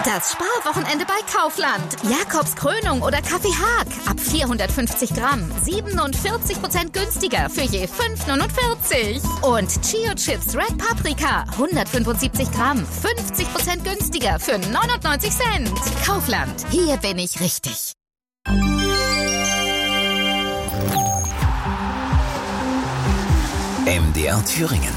Das Sparwochenende bei Kaufland. Jakobs Krönung oder Kaffee Haag. Ab 450 Gramm. 47% günstiger für je 5,49. Und Chio Chips Red Paprika. 175 Gramm. 50% günstiger für 99 Cent. Kaufland. Hier bin ich richtig. MDR Thüringen.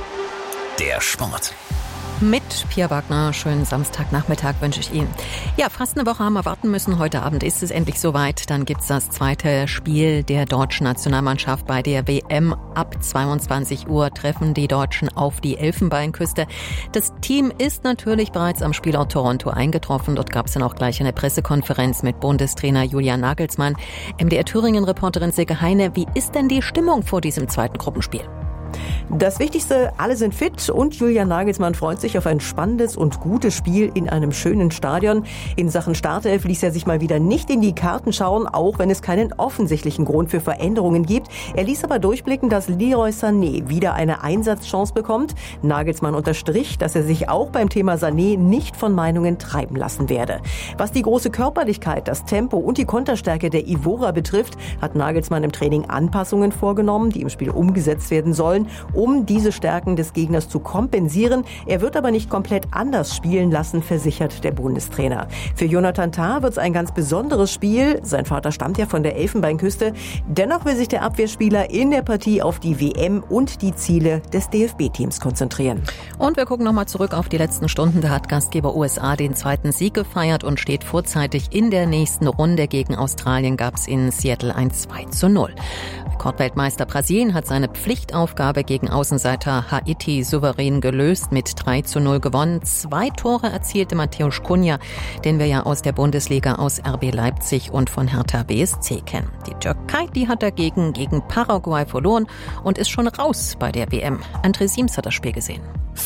Der Sport. Mit Pia Wagner, schönen Samstagnachmittag wünsche ich Ihnen. Ja, fast eine Woche haben wir warten müssen. Heute Abend ist es endlich soweit. Dann gibt's das zweite Spiel der deutschen Nationalmannschaft bei der WM. Ab 22 Uhr treffen die Deutschen auf die Elfenbeinküste. Das Team ist natürlich bereits am Spielort Toronto eingetroffen. Dort gab's dann auch gleich eine Pressekonferenz mit Bundestrainer Julian Nagelsmann. MDR Thüringen-Reporterin Silke Heine, wie ist denn die Stimmung vor diesem zweiten Gruppenspiel? Das Wichtigste, alle sind fit und Julian Nagelsmann freut sich auf ein spannendes und gutes Spiel in einem schönen Stadion. In Sachen Startelf ließ er sich mal wieder nicht in die Karten schauen, auch wenn es keinen offensichtlichen Grund für Veränderungen gibt. Er ließ aber durchblicken, dass Leroy Sané wieder eine Einsatzchance bekommt. Nagelsmann unterstrich, dass er sich auch beim Thema Sané nicht von Meinungen treiben lassen werde. Was die große Körperlichkeit, das Tempo und die Konterstärke der Ivorer betrifft, hat Nagelsmann im Training Anpassungen vorgenommen, die im Spiel umgesetzt werden sollen, um diese Stärken des Gegners zu kompensieren. Er wird aber nicht komplett anders spielen lassen, versichert der Bundestrainer. Für Jonathan Tah wird es ein ganz besonderes Spiel. Sein Vater stammt ja von der Elfenbeinküste. Dennoch will sich der Abwehrspieler in der Partie auf die WM und die Ziele des DFB-Teams konzentrieren. Und wir gucken nochmal zurück auf die letzten Stunden. Da hat Gastgeber USA den zweiten Sieg gefeiert und steht vorzeitig in der nächsten Runde. Gegen Australien gab es in Seattle ein 2:0. Rekordweltmeister Brasilien hat seine Pflichtaufgabe gegen Außenseiter Haiti souverän gelöst, mit 3:0 gewonnen. 2 Tore erzielte Mateusz Cunha, den wir ja aus der Bundesliga aus RB Leipzig und von Hertha BSC kennen. Die Türkei, die hat dagegen gegen Paraguay verloren und ist schon raus bei der WM. André Siems hat das Spiel gesehen.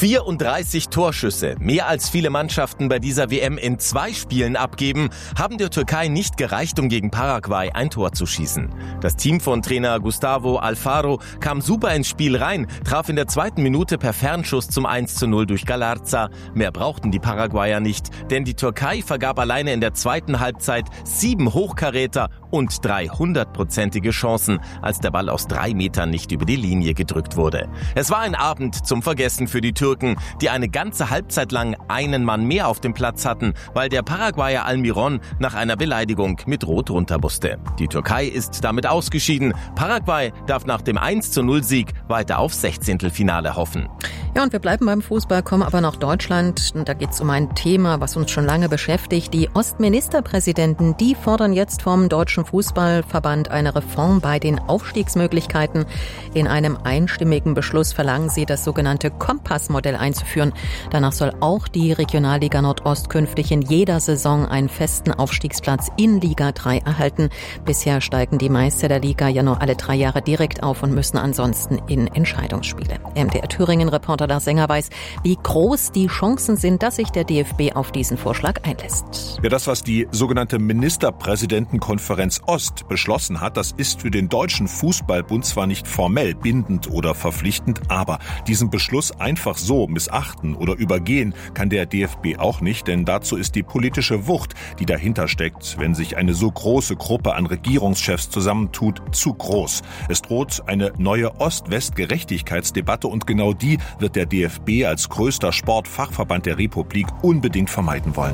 34 Torschüsse, mehr als viele Mannschaften bei dieser WM in 2 Spielen abgeben, haben der Türkei nicht gereicht, um gegen Paraguay ein Tor zu schießen. Das Team von Trainer Gustavo Alfaro kam super ins Spiel rein, traf in der 2. Minute per Fernschuss zum 1:0 durch Galarza. Mehr brauchten die Paraguayer nicht, denn die Türkei vergab alleine in der 2. Halbzeit 7 Hochkaräter und 3 hundertprozentige Chancen, als der Ball aus 3 Metern nicht über die Linie gedrückt wurde. Es war ein Abend zum Vergessen für die Türken, die eine ganze Halbzeit lang einen Mann mehr auf dem Platz hatten, weil der Paraguayer Almiron nach einer Beleidigung mit Rot runter musste. Die Türkei ist damit ausgeschieden. Paraguay darf nach dem 1:0-Sieg weiter aufs 16. hoffen. Ja, und wir bleiben beim Fußball, kommen aber nach Deutschland. Und da geht es um ein Thema, was uns schon lange beschäftigt. Die Ostministerpräsidenten, die fordern jetzt vom Deutschen Fußballverband eine Reform bei den Aufstiegsmöglichkeiten. In einem einstimmigen Beschluss verlangen sie, das sogenannte Kompassmodell einzuführen. Danach soll auch die Regionalliga Nordost künftig in jeder Saison einen festen Aufstiegsplatz in Liga 3 erhalten. Bisher steigen die Meister der Liga ja nur alle 3 Jahre direkt auf und müssen ansonsten in Entscheidungsspiele. MDR Thüringen-Reporter Lars Sänger weiß, wie groß die Chancen sind, dass sich der DFB auf diesen Vorschlag einlässt. Ja, das, was die sogenannte Ministerpräsidentenkonferenz Ost beschlossen hat, das ist für den Deutschen Fußballbund zwar nicht formell bindend oder verpflichtend, aber diesen Beschluss einfach so missachten oder übergehen kann der DFB auch nicht, denn dazu ist die politische Wucht, die dahinter steckt, wenn sich eine so große Gruppe an Regierungschefs zusammentut, zu groß. Es droht eine neue Ost-West-Gerechtigkeitsdebatte und genau die wird der DFB als größter Sportfachverband der Republik unbedingt vermeiden wollen.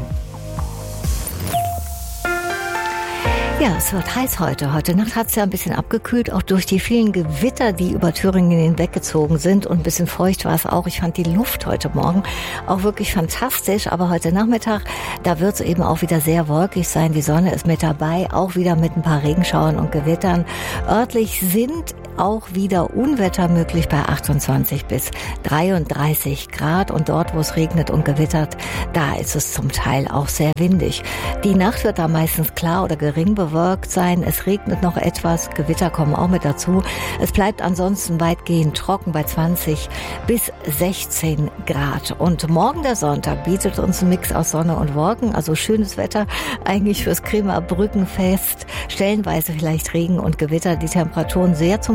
Ja, es wird heiß heute. Heute Nacht hat es ja ein bisschen abgekühlt, auch durch die vielen Gewitter, die über Thüringen hinweggezogen sind. Und ein bisschen feucht war es auch. Ich fand die Luft heute Morgen auch wirklich fantastisch. Aber heute Nachmittag, da wird es eben auch wieder sehr wolkig sein. Die Sonne ist mit dabei, auch wieder mit ein paar Regenschauern und Gewittern. Örtlich sind auch wieder Unwetter möglich bei 28 bis 33 Grad. Und dort, wo es regnet und gewittert, da ist es zum Teil auch sehr windig. Die Nacht wird da meistens klar oder gering bewölkt sein. Es regnet noch etwas. Gewitter kommen auch mit dazu. Es bleibt ansonsten weitgehend trocken bei 20 bis 16 Grad. Und morgen der Sonntag bietet uns ein Mix aus Sonne und Wolken. Also schönes Wetter eigentlich fürs Krämer Brückenfest. Stellenweise vielleicht Regen und Gewitter. Die Temperaturen sehr zum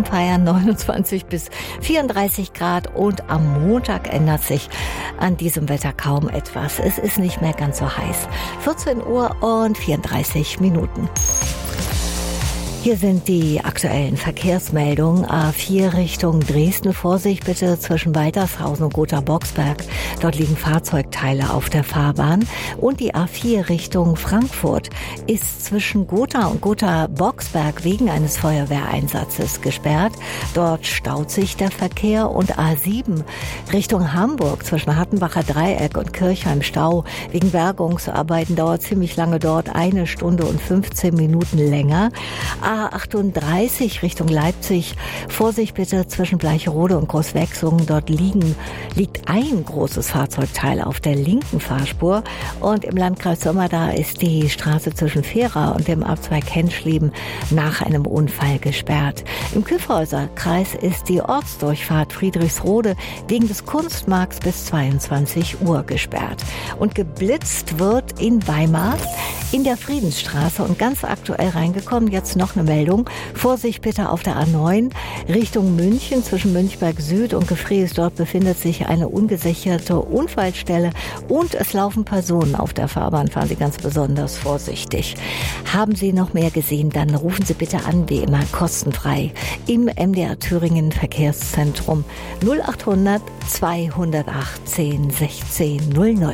feiern, 29 bis 34 Grad und am Montag ändert sich an diesem Wetter kaum etwas. Es ist nicht mehr ganz so heiß. 14 Uhr und 34 Minuten. Hier sind die aktuellen Verkehrsmeldungen. A4 Richtung Dresden. Vorsicht bitte zwischen Waltershausen und Gotha-Boxberg. Dort liegen Fahrzeugteile auf der Fahrbahn. Und die A4 Richtung Frankfurt ist zwischen Gotha und Gotha-Boxberg wegen eines Feuerwehreinsatzes gesperrt. Dort staut sich der Verkehr. Und A7 Richtung Hamburg zwischen Hattenbacher Dreieck und Kirchheim Stau. Wegen Bergungsarbeiten dauert ziemlich lange dort, 1 Stunde und 15 Minuten länger. A38 Richtung Leipzig. Vorsicht bitte zwischen Bleicherode und Großwechsungen. Dort liegt ein großes Fahrzeugteil auf der linken Fahrspur. Und im Landkreis Sömmerda ist die Straße zwischen Fehra und dem Abzweig Henschlieben nach einem Unfall gesperrt. Im Kyffhäuser-Kreis ist die Ortsdurchfahrt Friedrichsrode wegen des Kunstmarkts bis 22 Uhr gesperrt. Und geblitzt wird in Weimar in der Friedensstraße und ganz aktuell reingekommen. Jetzt noch eine Meldung. Vorsicht bitte auf der A9 Richtung München zwischen Münchberg Süd und Gefrees. Dort befindet sich eine ungesicherte Unfallstelle und es laufen Personen auf der Fahrbahn. Fahren Sie ganz besonders vorsichtig. Haben Sie noch mehr gesehen, dann rufen Sie bitte an, wie immer kostenfrei im MDR Thüringen Verkehrszentrum 0800 218 16 00.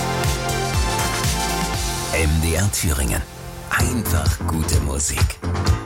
MDR Thüringen. Einfach gute Musik.